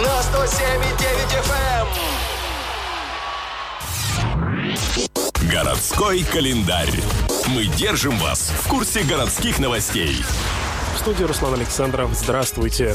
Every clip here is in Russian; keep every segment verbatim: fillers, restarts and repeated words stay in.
на сто семь и девять эф эм. Городской календарь. Мы держим вас в курсе городских новостей. В студии Руслан Александров. Здравствуйте.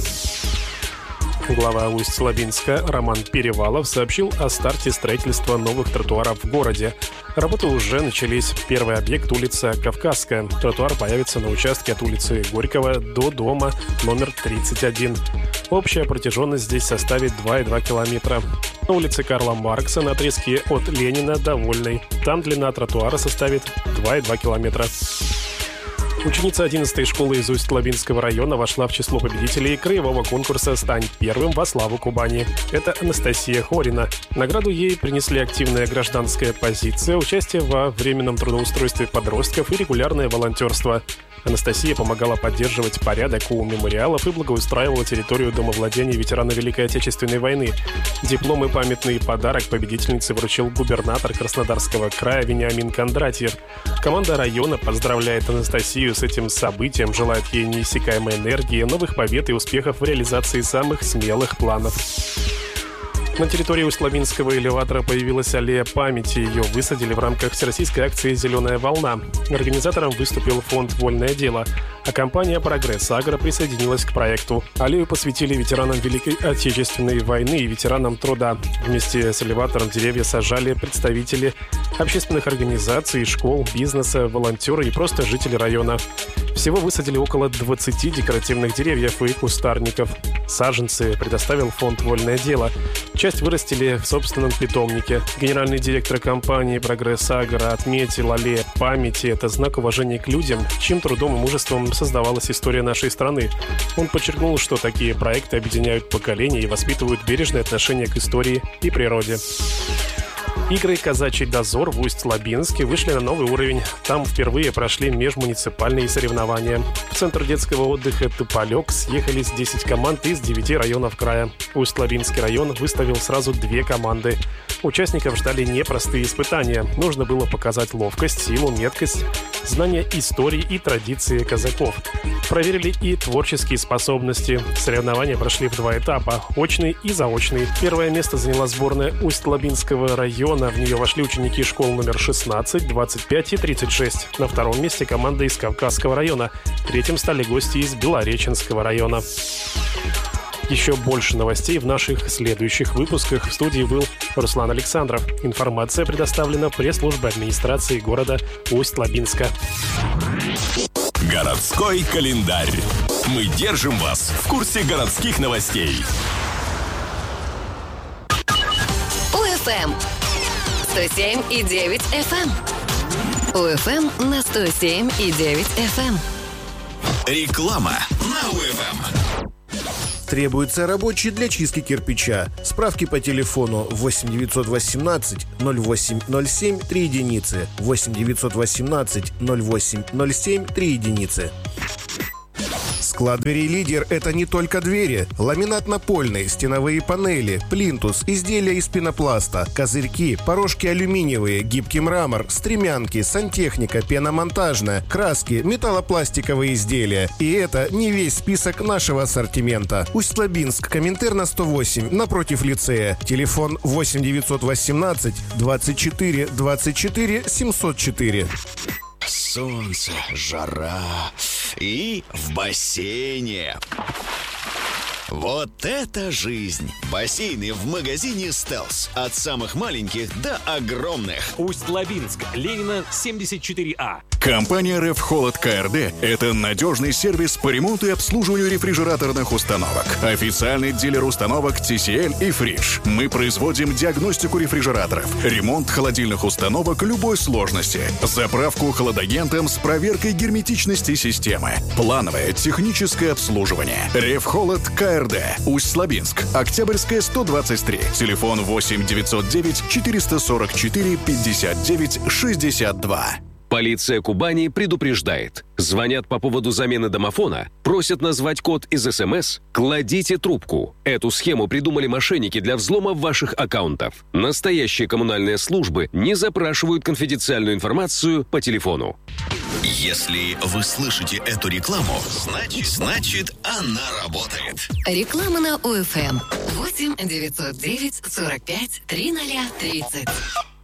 Глава Усть-Лабинска Роман Перевалов сообщил о старте строительства новых тротуаров в городе. Работы уже начались. Первый объект — улица Кавказская. Тротуар появится на участке от улицы Горького до дома номер тридцать один. Общая протяженность здесь составит два и два километра. На улице Карла Маркса на отрезке от Ленина до Вольной. Там длина тротуара составит два и два километра. Ученица одиннадцатой школы из Усть-Лабинского района вошла в число победителей краевого конкурса «Стань первым во славу Кубани». Это Анастасия Хорина. Награду ей принесли активная гражданская позиция, участие во временном трудоустройстве подростков и регулярное волонтерство. Анастасия помогала поддерживать порядок у мемориалов и благоустраивала территорию домовладения ветерана Великой Отечественной войны. Диплом и памятный подарок победительнице вручил губернатор Краснодарского края Вениамин Кондратьев. Команда района поздравляет Анастасию с этим событием, желает ей неиссякаемой энергии, новых побед и успехов в реализации самых смелых планов. На территории Усть-Лабинского элеватора появилась аллея памяти. Ее высадили в рамках всероссийской акции «Зеленая волна». Организатором выступил фонд «Вольное дело», а компания «Прогресс Агро» присоединилась к проекту. Аллею посвятили ветеранам Великой Отечественной войны и ветеранам труда. Вместе с элеватором деревья сажали представители общественных организаций, школ, бизнеса, волонтеры и просто жители района. Всего высадили около двадцати декоративных деревьев и кустарников. Саженцы предоставил фонд «Вольное дело». Часть вырастили в собственном питомнике. Генеральный директор компании «Прогресс Агро» отметил аллея памяти. Это знак уважения к людям, чьим трудом и мужеством создавалась история нашей страны. Он подчеркнул, что такие проекты объединяют поколения и воспитывают бережное отношение к истории и природе. Игры «Казачий дозор» в Усть-Лабинске вышли на новый уровень. Там впервые прошли межмуниципальные соревнования. В центр детского отдыха «Туполек» съехались десять команд из девяти районов края. Усть-Лабинский район выставил сразу две команды. Участников ждали непростые испытания. Нужно было показать ловкость, силу, меткость, знание истории и традиции казаков. Проверили и творческие способности. Соревнования прошли в два этапа – очный и заочный. Первое место заняла сборная Усть-Лабинского района. В нее вошли ученики школ номер шестнадцать, двадцать пять и тридцать шесть. На втором месте команда из Кавказского района. Третьим стали гости из Белореченского района. Еще больше новостей в наших следующих выпусках. В студии был Руслан Александров. Информация предоставлена пресс-службой администрации города Усть-Лабинска. Городской календарь. Мы держим вас в курсе городских новостей. УФМ сто семь и девять эф эм. УФМ на сто семь и девять эф эм. Реклама на УФМ. Требуется рабочий для чистки кирпича. Справки по телефону восемь девятьсот восемнадцать ноль восемь ноль семь три единицы. восемь девятьсот восемнадцать ноль восемь ноль семь три единицы. Склад дверей «Лидер» — это не только двери. Ламинат напольный, стеновые панели, плинтус, изделия из пенопласта, козырьки, порожки алюминиевые, гибкий мрамор, стремянки, сантехника, пеномонтажная, краски, металлопластиковые изделия. И это не весь список нашего ассортимента. Усть-Лабинск, Коминтерна сто восемь, напротив лицея. Телефон восемь девятьсот восемнадцать двадцать четыре двадцать четыре семьсот четыре. Солнце, жара и в бассейне. Вот это жизнь! Бассейны в магазине «Стелс». От самых маленьких до огромных. Усть-Лабинск, Ленина, семьдесят четыре А. Компания «Реф Холод КРД» — это надежный сервис по ремонту и обслуживанию рефрижераторных установок. Официальный дилер установок ти си эль и Фриш. Мы производим диагностику рефрижераторов, ремонт холодильных установок любой сложности, заправку холодагентом с проверкой герметичности системы, плановое техническое обслуживание. «Реф Холод КРД». Усть-Лабинск, Октябрьская, сто двадцать три. Телефон восемь девятьсот девять четыреста сорок четыре пятьдесят девять шестьдесят два. Полиция Кубани предупреждает. Звонят по поводу замены домофона, просят назвать код из эс эм эс. Кладите трубку. Эту схему придумали мошенники для взлома ваших аккаунтов. Настоящие коммунальные службы не запрашивают конфиденциальную информацию по телефону. Если вы слышите эту рекламу, значит, значит она работает. Реклама на ОФМ. восемь девятьсот девять сорок пять тридцать тридцать.